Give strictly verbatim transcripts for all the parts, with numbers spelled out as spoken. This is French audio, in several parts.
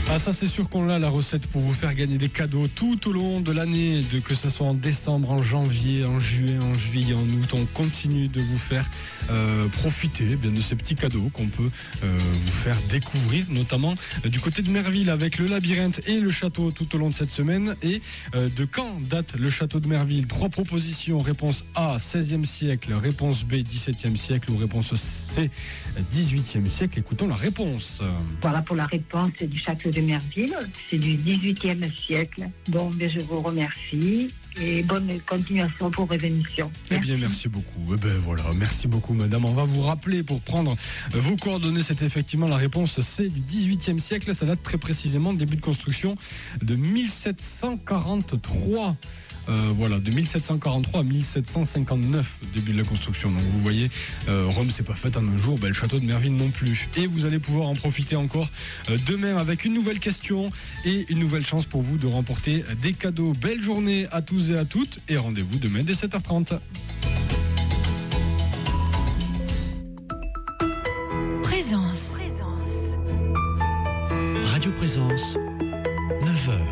Ah, ça c'est sûr qu'on a la recette pour vous faire gagner des cadeaux tout au long de l'année, de que ce soit en décembre, en janvier, en juillet, en juillet, en août. On continue de vous faire euh, profiter eh bien de ces petits cadeaux qu'on peut euh, vous faire découvrir, notamment euh, du côté de Merville avec le labyrinthe et le château tout au long de cette semaine. Et euh, de quand date le château de Merville? Trois propositions. Réponse A, seizième siècle. Réponse B, dix-septième siècle. Ou réponse C, dix-huitième siècle. Écoutons la réponse. Voilà pour la réponse du château de Merville. C'est du dix-huitième siècle. Bon, ben, je vous remercie et bonne continuation pour vos émissions. Eh bien, merci beaucoup. Eh ben voilà, merci beaucoup, madame. On va vous rappeler pour prendre vos coordonnées. C'est effectivement la réponse C du dix-huitième siècle. Ça date très précisément début de construction de mille sept cent quarante-trois. Euh, voilà, de mille sept cent quarante-trois à mille sept cent cinquante-neuf, début de la construction. Donc vous voyez, euh, Rome c'est pas faite en un jour, ben, le château de Merville non plus. Et vous allez pouvoir en profiter encore euh, demain avec une nouvelle question et une nouvelle chance pour vous de remporter des cadeaux. Belle journée à tous et à toutes et rendez-vous demain dès sept heures trente. Présence. Radio Présence, neuf heures.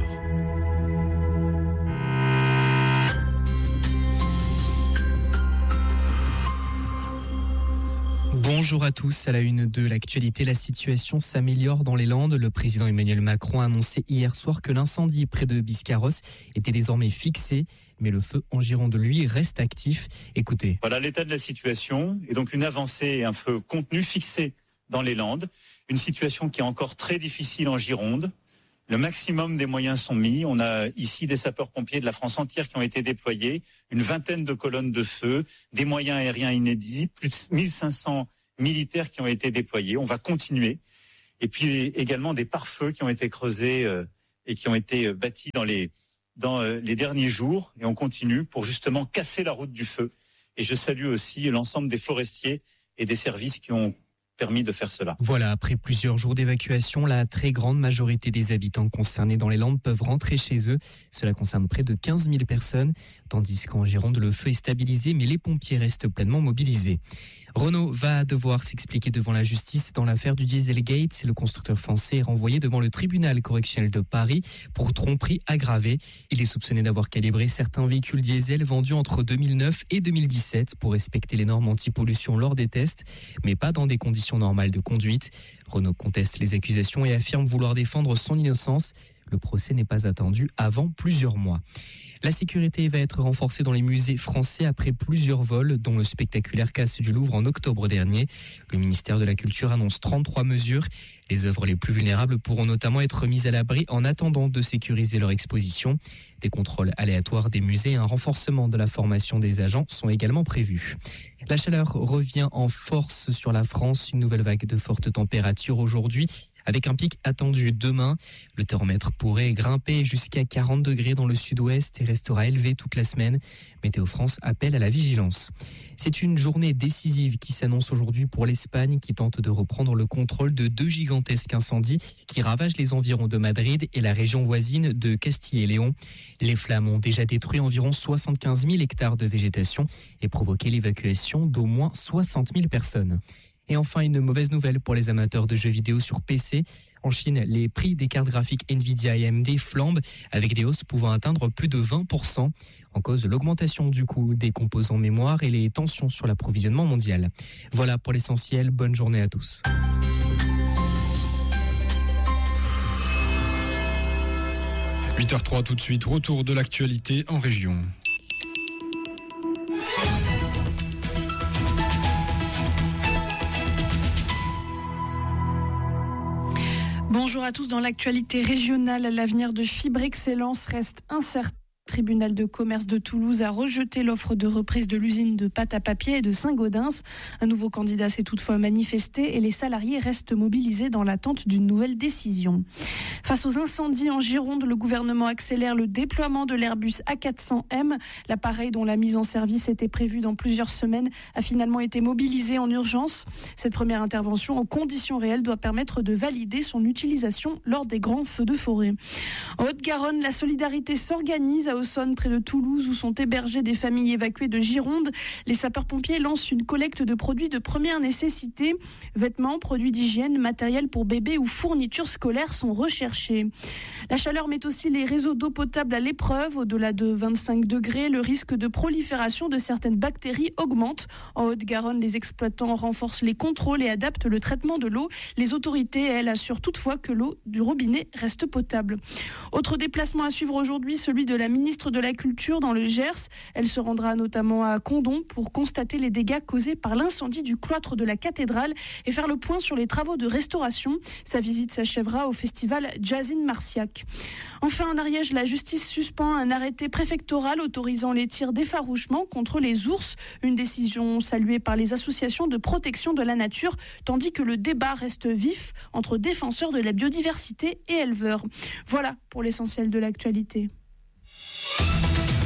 Bonjour à tous. À la une de l'actualité, la situation s'améliore dans les Landes. Le président Emmanuel Macron a annoncé hier soir que l'incendie près de Biscarrosse était désormais fixé, mais le feu en Gironde, lui, reste actif. Écoutez. Voilà l'état de la situation et donc une avancée et un feu contenu fixé dans les Landes. Une situation qui est encore très difficile en Gironde. Le maximum des moyens sont mis. On a ici des sapeurs-pompiers de la France entière qui ont été déployés, une vingtaine de colonnes de feu, des moyens aériens inédits, plus de mille cinq cents militaires qui ont été déployés. On va continuer. Et puis également des pare-feux qui ont été creusés euh, et qui ont été bâtis dans les dans euh, les derniers jours. Et on continue pour justement casser la route du feu. Et je salue aussi l'ensemble des forestiers et des services qui ont permis de faire cela. Voilà, après plusieurs jours d'évacuation, la très grande majorité des habitants concernés dans les Landes peuvent rentrer chez eux. Cela concerne près de quinze mille personnes, tandis qu'en Gironde, le feu est stabilisé, mais les pompiers restent pleinement mobilisés. Renault va devoir s'expliquer devant la justice dans l'affaire du Dieselgate. Le constructeur français est renvoyé devant le tribunal correctionnel de Paris pour tromperie aggravée. Il est soupçonné d'avoir calibré certains véhicules diesel vendus entre deux mille neuf et deux mille dix-sept pour respecter les normes anti-pollution lors des tests, mais pas dans des conditions normales de conduite. Renault conteste les accusations et affirme vouloir défendre son innocence. Le procès n'est pas attendu avant plusieurs mois. La sécurité va être renforcée dans les musées français après plusieurs vols, dont le spectaculaire casse du Louvre en octobre dernier. Le ministère de la Culture annonce trente-trois mesures. Les œuvres les plus vulnérables pourront notamment être mises à l'abri en attendant de sécuriser leur exposition. Des contrôles aléatoires des musées et un renforcement de la formation des agents sont également prévus. La chaleur revient en force sur la France. Une nouvelle vague de fortes températures aujourd'hui, avec un pic attendu demain. Le thermomètre pourrait grimper jusqu'à quarante degrés dans le sud-ouest et restera élevé toute la semaine. Météo France appelle à la vigilance. C'est une journée décisive qui s'annonce aujourd'hui pour l'Espagne, qui tente de reprendre le contrôle de deux gigantesques incendies qui ravagent les environs de Madrid et la région voisine de Castille et Léon. Les flammes ont déjà détruit environ soixante-quinze mille hectares de végétation et provoqué l'évacuation d'au moins soixante mille personnes. Et enfin, une mauvaise nouvelle pour les amateurs de jeux vidéo sur P C. En Chine, les prix des cartes graphiques Nvidia et A M D flambent, avec des hausses pouvant atteindre plus de vingt pour cent, en cause de l'augmentation du coût des composants mémoire et les tensions sur l'approvisionnement mondial. Voilà pour l'essentiel, bonne journée à tous. huit heures zéro trois tout de suite, retour de l'actualité en région. Bonjour à tous. Dans l'actualité régionale, l'avenir de Fibre Excellence reste incertain. Le tribunal de commerce de Toulouse a rejeté l'offre de reprise de l'usine de pâte à papier et de Saint-Gaudens. Un nouveau candidat s'est toutefois manifesté et les salariés restent mobilisés dans l'attente d'une nouvelle décision. Face aux incendies en Gironde, le gouvernement accélère le déploiement de l'Airbus A quatre cents M. L'appareil dont la mise en service était prévue dans plusieurs semaines a finalement été mobilisé en urgence. Cette première intervention en conditions réelles doit permettre de valider son utilisation lors des grands feux de forêt. En Haute-Garonne, la solidarité s'organise à Aussonne, près de Toulouse, où sont hébergées des familles évacuées de Gironde. Les sapeurs-pompiers lancent une collecte de produits de première nécessité. Vêtements, produits d'hygiène, matériel pour bébés ou fournitures scolaires sont recherchés. La chaleur met aussi les réseaux d'eau potable à l'épreuve. Au-delà de vingt-cinq degrés, le risque de prolifération de certaines bactéries augmente. En Haute-Garonne, les exploitants renforcent les contrôles et adaptent le traitement de l'eau. Les autorités, elles, assurent toutefois que l'eau du robinet reste potable. Autre déplacement à suivre aujourd'hui, celui de la ministre de la Culture dans le Gers. Elle se rendra notamment à Condom pour constater les dégâts causés par l'incendie du cloître de la cathédrale et faire le point sur les travaux de restauration. Sa visite s'achèvera au festival Jazz in Marciac. Enfin, en Ariège, la justice suspend un arrêté préfectoral autorisant les tirs d'effarouchement contre les ours. Une décision saluée par les associations de protection de la nature, tandis que le débat reste vif entre défenseurs de la biodiversité et éleveurs. Voilà pour l'essentiel de l'actualité.